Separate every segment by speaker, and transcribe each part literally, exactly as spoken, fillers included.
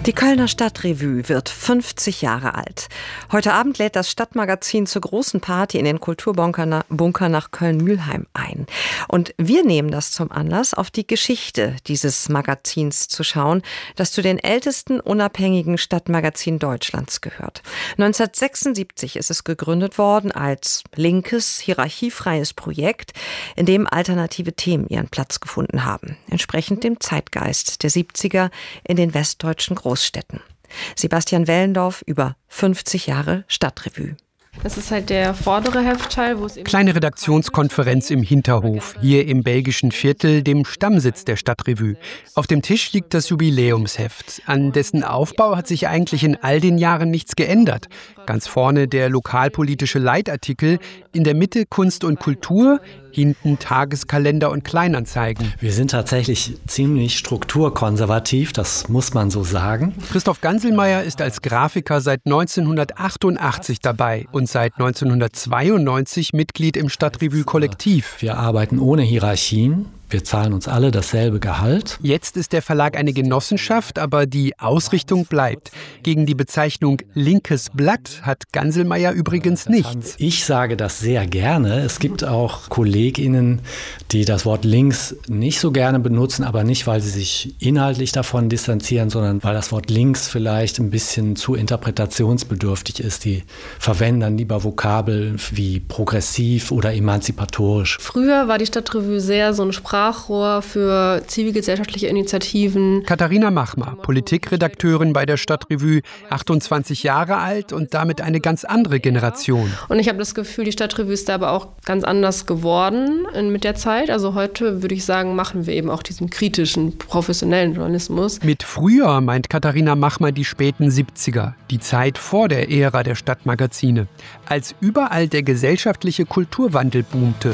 Speaker 1: Die Kölner Stadtrevue wird fünfzig Jahre alt. Heute Abend lädt das Stadtmagazin zur großen Party in den Kulturbunker nach Köln-Mülheim ein. Und wir nehmen das zum Anlass, auf die Geschichte dieses Magazins zu schauen, das zu den ältesten unabhängigen Stadtmagazinen Deutschlands gehört. neunzehnhundertsechsundsiebzig ist es gegründet worden als linkes, hierarchiefreies Projekt, in dem alternative Themen ihren Platz gefunden haben, entsprechend dem Zeitgeist der siebziger in den westdeutschen Großstädten. Sebastian Wellendorf über fünfzig Jahre Stadtrevue.
Speaker 2: Das ist halt der vordere Heftteil, wo es eben
Speaker 3: Kleine Redaktionskonferenz im Hinterhof, hier im belgischen Viertel, dem Stammsitz der Stadtrevue. Auf dem Tisch liegt das Jubiläumsheft. An dessen Aufbau hat sich eigentlich in all den Jahren nichts geändert. Ganz vorne der lokalpolitische Leitartikel, in der Mitte Kunst und Kultur, hinten Tageskalender und Kleinanzeigen.
Speaker 4: Wir sind tatsächlich ziemlich strukturkonservativ, das muss man so sagen.
Speaker 3: Christoph Ganselmeier ist als Grafiker seit neunzehnhundertachtundachtzig dabei und seit neunzehnhundertzweiundneunzig Mitglied im Stadtrevue-Kollektiv.
Speaker 4: Wir arbeiten ohne Hierarchien. Wir zahlen uns alle dasselbe Gehalt.
Speaker 3: Jetzt ist der Verlag eine Genossenschaft, aber die Ausrichtung bleibt. Gegen die Bezeichnung linkes Blatt hat Ganselmeier übrigens nichts.
Speaker 4: Ich sage das sehr gerne. Es gibt auch KollegInnen, die das Wort links nicht so gerne benutzen, aber nicht, weil sie sich inhaltlich davon distanzieren, sondern weil das Wort links vielleicht ein bisschen zu interpretationsbedürftig ist. Die verwenden dann lieber Vokabeln wie progressiv oder emanzipatorisch.
Speaker 2: Früher war die Stadtrevue sehr so ein Sprach Sprachrohr für zivilgesellschaftliche Initiativen.
Speaker 3: Katharina Machmer, Politikredakteurin bei der Stadtrevue, achtundzwanzig Jahre alt und damit eine ganz andere Generation.
Speaker 2: Und ich habe das Gefühl, die Stadtrevue ist da aber auch ganz anders geworden mit der Zeit. Also heute würde ich sagen, machen wir eben auch diesen kritischen, professionellen Journalismus.
Speaker 3: Mit früher meint Katharina Machmer die späten siebziger, die Zeit vor der Ära der Stadtmagazine, als überall der gesellschaftliche Kulturwandel boomte.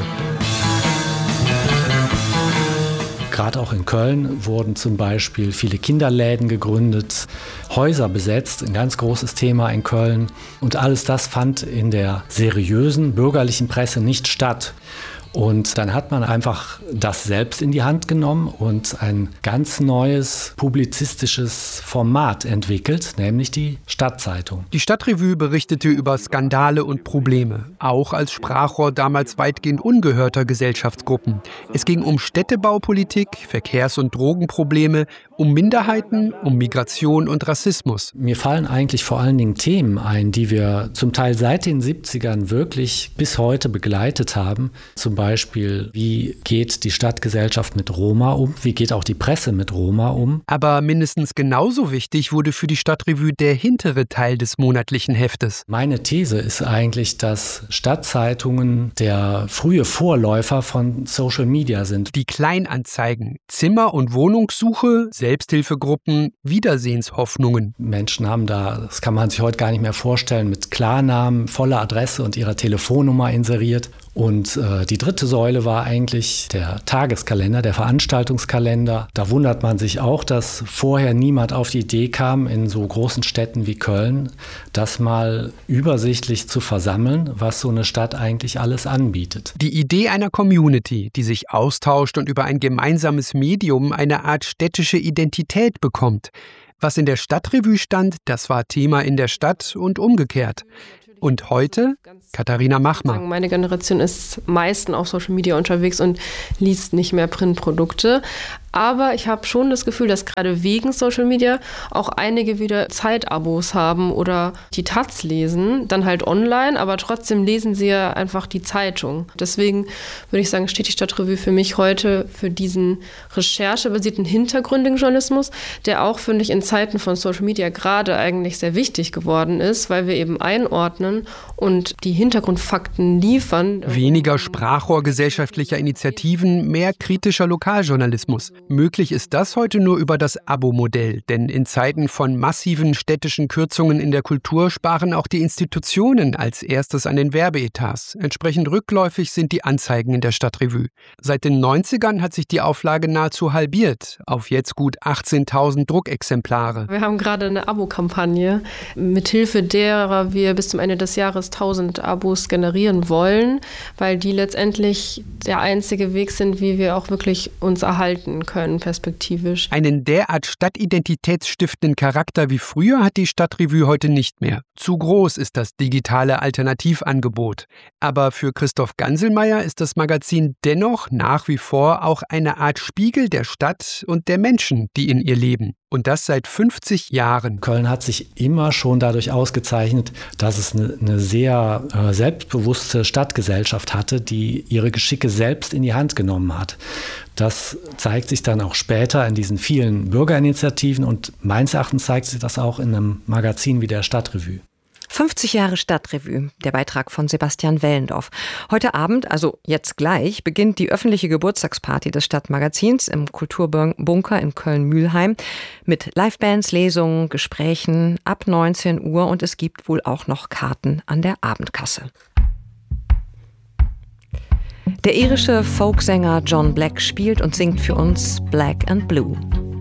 Speaker 4: Gerade auch in Köln wurden zum Beispiel viele Kinderläden gegründet, Häuser besetzt, ein ganz großes Thema in Köln. Und alles das fand in der seriösen bürgerlichen Presse nicht statt. Und dann hat man einfach das selbst in die Hand genommen und ein ganz neues publizistisches Format entwickelt, nämlich die Stadtzeitung.
Speaker 3: Die Stadtrevue berichtete über Skandale und Probleme, auch als Sprachrohr damals weitgehend ungehörter Gesellschaftsgruppen. Es ging um Städtebaupolitik, Verkehrs- und Drogenprobleme, um Minderheiten, um Migration und Rassismus.
Speaker 4: Mir fallen eigentlich vor allen Dingen Themen ein, die wir zum Teil seit den siebzigern wirklich bis heute begleitet haben. Zum Beispiel, wie geht die Stadtgesellschaft mit Roma um? Wie geht auch die Presse mit Roma um?
Speaker 3: Aber mindestens genauso wichtig wurde für die Stadtrevue der hintere Teil des monatlichen Heftes.
Speaker 4: Meine These ist eigentlich, dass Stadtzeitungen der frühe Vorläufer von Social Media sind.
Speaker 3: Die Kleinanzeigen, Zimmer- und Wohnungssuche, Selbsthilfegruppen, Wiedersehenshoffnungen.
Speaker 4: Menschen haben da, das kann man sich heute gar nicht mehr vorstellen, mit Klarnamen, voller Adresse und ihrer Telefonnummer inseriert. Und äh, die dritte Säule war eigentlich der Tageskalender, der Veranstaltungskalender. Da wundert man sich auch, dass vorher niemand auf die Idee kam, in so großen Städten wie Köln, das mal übersichtlich zu versammeln, was so eine Stadt eigentlich alles anbietet.
Speaker 3: Die Idee einer Community, die sich austauscht und über ein gemeinsames Medium eine Art städtische Identität bekommt. Was in der Stadtrevue stand, das war Thema in der Stadt und umgekehrt. Und heute Katharina Machmer.
Speaker 2: Meine Generation ist meistens auf Social Media unterwegs und liest nicht mehr Printprodukte. Aber ich habe schon das Gefühl, dass gerade wegen Social Media auch einige wieder Zeitabos haben oder die Taz lesen, dann halt online, aber trotzdem lesen sie ja einfach die Zeitung. Deswegen würde ich sagen, steht die Stadtrevue für mich heute für diesen recherchebasierten hintergründigen Journalismus, der auch, finde ich, in Zeiten von Social Media gerade eigentlich sehr wichtig geworden ist, weil wir eben einordnen und die Hintergrundfakten liefern.
Speaker 3: Weniger Sprachrohr gesellschaftlicher Initiativen, mehr kritischer Lokaljournalismus. Möglich ist das heute nur über das Abo-Modell, denn in Zeiten von massiven städtischen Kürzungen in der Kultur sparen auch die Institutionen als erstes an den Werbeetats. Entsprechend rückläufig sind die Anzeigen in der Stadtrevue. Seit den neunzigern hat sich die Auflage nahezu halbiert, auf jetzt gut achtzehntausend Druckexemplare.
Speaker 2: Wir haben gerade eine Abo-Kampagne, mithilfe derer wir bis zum Ende des Jahres tausend Abos generieren wollen, weil die letztendlich der einzige Weg sind, wie wir auch wirklich uns erhalten können, perspektivisch.
Speaker 3: Einen derart stadtidentitätsstiftenden Charakter wie früher hat die Stadtrevue heute nicht mehr. Zu groß ist das digitale Alternativangebot. Aber für Christoph Ganselmeier ist das Magazin dennoch nach wie vor auch eine Art Spiegel der Stadt und der Menschen, die in ihr leben. Und das seit fünfzig Jahren.
Speaker 4: Köln hat sich immer schon dadurch ausgezeichnet, dass es eine, eine sehr äh, selbstbewusste Stadtgesellschaft hatte, die ihre Geschicke selbst in die Hand genommen hat. Das zeigt sich dann auch später in diesen vielen Bürgerinitiativen und meines Erachtens zeigt sich das auch in einem Magazin wie der Stadtrevue.
Speaker 1: fünfzig Jahre Stadtrevue, der Beitrag von Sebastian Wellendorf. Heute Abend, also jetzt gleich, beginnt die öffentliche Geburtstagsparty des Stadtmagazins im Kulturbunker in Köln-Mülheim mit Livebands, Lesungen, Gesprächen ab neunzehn Uhr und es gibt wohl auch noch Karten an der Abendkasse. Der irische Folksänger John Black spielt und singt für uns Black and Blue.